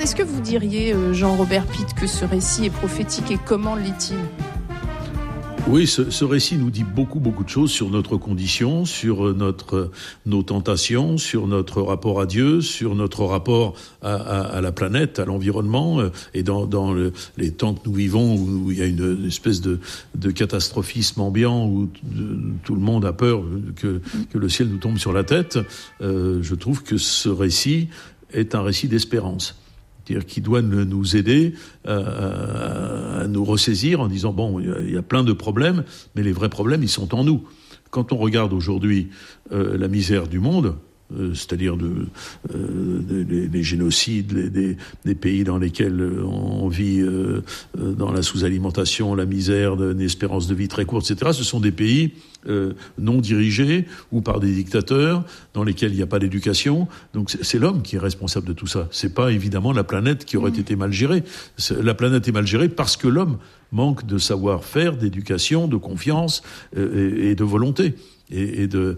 Est-ce que vous diriez, Jean-Robert Pitt, que ce récit est prophétique et comment l'est-il ? Oui, ce récit nous dit beaucoup de choses sur notre condition, sur nos tentations, sur notre rapport à Dieu, sur notre rapport à la planète, à l'environnement. Et dans les temps que nous vivons, où il y a une espèce de catastrophisme ambiant, où tout le monde a peur que le ciel nous tombe sur la tête, je trouve que ce récit est un récit d'espérance. C'est-à-dire qu'il doit nous aider à nous ressaisir en disant, bon, il y a plein de problèmes, mais les vrais problèmes, ils sont en nous. Quand on regarde aujourd'hui la misère du monde, c'est-à-dire des génocides, des pays dans lesquels on vit dans la sous-alimentation, la misère, une espérance de vie très courte, etc. Ce sont des pays non dirigés ou par des dictateurs dans lesquels il n'y a pas d'éducation. Donc c'est l'homme qui est responsable de tout ça. C'est pas évidemment la planète qui aurait été mal gérée. La planète est mal gérée parce que l'homme manque de savoir-faire, d'éducation, de confiance et de volonté. Et de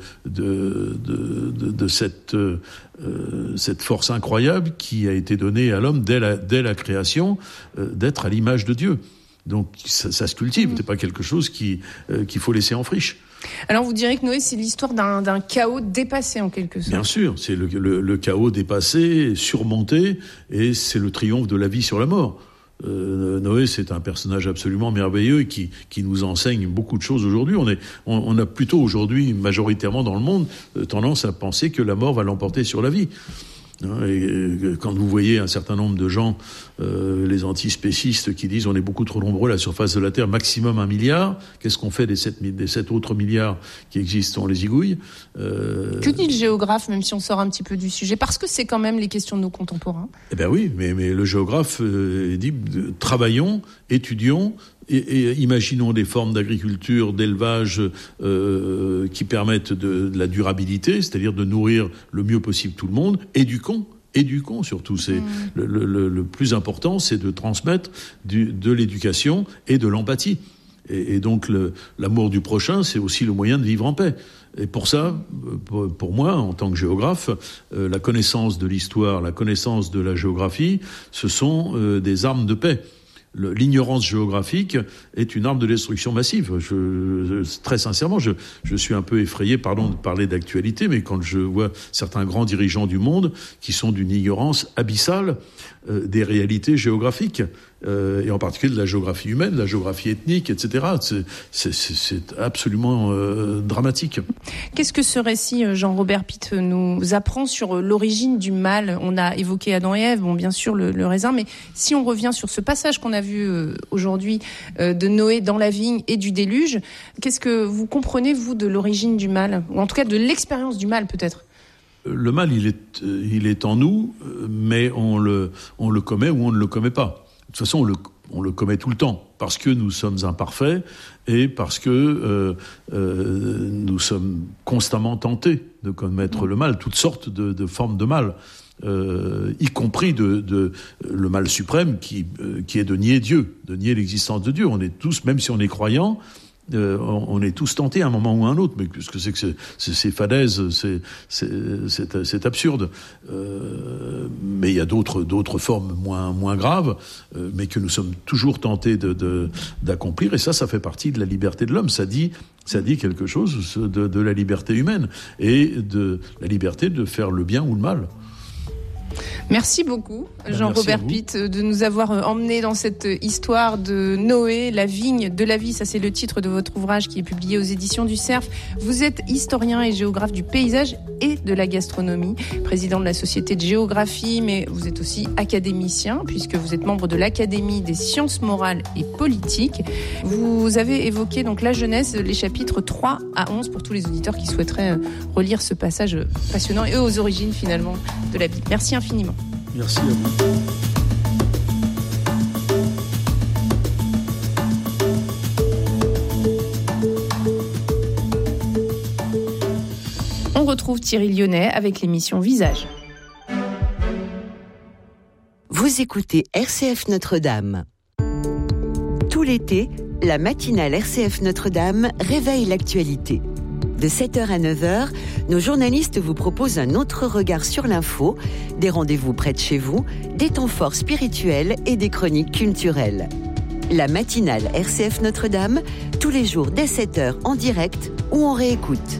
cette force incroyable qui a été donnée à l'homme dès la création, d'être à l'image de Dieu. Donc ça se cultive, c'est pas quelque chose qu'il faut laisser en friche. Alors vous direz que Noé, c'est l'histoire d'un chaos dépassé en quelque sorte. Bien sûr, c'est le chaos dépassé, surmonté, et c'est le triomphe de la vie sur la mort. Noé, c'est un personnage absolument merveilleux qui nous enseigne beaucoup de choses aujourd'hui. On a plutôt aujourd'hui, majoritairement dans le monde, tendance à penser que la mort va l'emporter sur la vie. Et quand vous voyez un certain nombre de gens, les antispécistes qui disent on est beaucoup trop nombreux à la surface de la Terre, maximum 1 milliard, qu'est-ce qu'on fait des 7 autres milliards qui existent? On les zigouille. Que dit le géographe, même si on sort un petit peu du sujet? Parce que c'est quand même les questions de nos contemporains. Eh bien oui, mais le géographe dit travaillons, étudions, et imaginons des formes d'agriculture, d'élevage qui permettent de la durabilité, c'est-à-dire de nourrir le mieux possible tout le monde. Éduquons surtout. C'est le plus important, c'est de transmettre de l'éducation et de l'empathie. Et donc l'amour du prochain, c'est aussi le moyen de vivre en paix. Et pour ça, pour moi, en tant que géographe, la connaissance de l'histoire, la connaissance de la géographie, ce sont des armes de paix. L'ignorance géographique est une arme de destruction massive. Très sincèrement, je suis un peu effrayé, pardon de parler d'actualité, mais quand je vois certains grands dirigeants du monde qui sont d'une ignorance abyssale des réalités géographiques, et en particulier de la géographie humaine, de la géographie ethnique, etc. C'est absolument dramatique. Qu'est-ce que ce récit, Jean-Robert Pitt, nous apprend sur l'origine du mal? On a évoqué Adam et Ève, bon, bien sûr le raisin, mais si on revient sur ce passage qu'on a vu aujourd'hui de Noé dans la vigne et du déluge, qu'est-ce que vous comprenez, vous, de l'origine du mal? Ou en tout cas de l'expérience du mal, peut-être? Le mal, il est en nous, mais on le commet ou on ne le commet pas. De toute façon, on le commet tout le temps, parce que nous sommes imparfaits et parce que nous sommes constamment tentés de commettre le mal, toutes sortes de formes de mal, y compris de le mal suprême qui est de nier Dieu, de nier l'existence de Dieu. On est tous, même si on est croyants, on est tous tentés à un moment ou à un autre, mais qu'est-ce que c'est que ces fadaises, c'est absurde. Mais il y a d'autres formes moins graves, mais que nous sommes toujours tentés d'accomplir, et ça fait partie de la liberté de l'homme. Ça dit quelque chose de la liberté humaine et de la liberté de faire le bien ou le mal. Merci beaucoup, Jean-Robert Pitt, de nous avoir emmenés dans cette histoire de Noé, la vigne de la vie. Ça, c'est le titre de votre ouvrage qui est publié aux éditions du Cerf. Vous êtes historien et géographe du paysage et de la gastronomie, président de la Société de géographie, mais vous êtes aussi académicien, puisque vous êtes membre de l'Académie des sciences morales et politiques. Vous avez évoqué donc la jeunesse, les chapitres 3 à 11, pour tous les auditeurs qui souhaiteraient relire ce passage passionnant et aux origines, finalement, de la Bible. Merci infiniment. Merci à vous. On retrouve Thierry Lyonnais avec l'émission Visage. Vous écoutez RCF Notre-Dame. Tout l'été, la matinale RCF Notre-Dame réveille l'actualité. De 7h à 9h, nos journalistes vous proposent un autre regard sur l'info, des rendez-vous près de chez vous, des temps forts spirituels et des chroniques culturelles. La matinale RCF Notre-Dame, tous les jours dès 7h en direct ou en réécoute.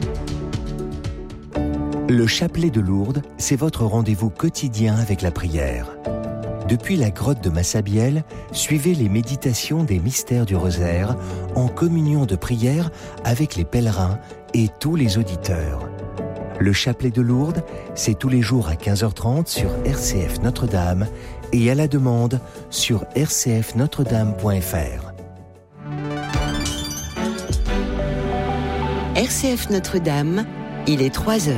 Le chapelet de Lourdes, c'est votre rendez-vous quotidien avec la prière. Depuis la grotte de Massabielle, suivez les méditations des mystères du rosaire en communion de prière avec les pèlerins et tous les auditeurs. Le chapelet de Lourdes, c'est tous les jours à 15h30 sur RCF Notre-Dame et à la demande sur rcfnotredame.fr. RCF Notre-Dame, il est 3h.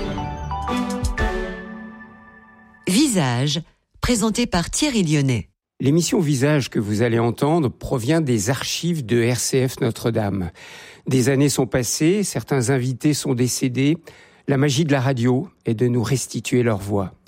Visage, présenté par Thierry Lyonnais. L'émission Visage que vous allez entendre provient des archives de RCF Notre-Dame. Des années sont passées, certains invités sont décédés. La magie de la radio est de nous restituer leur voix.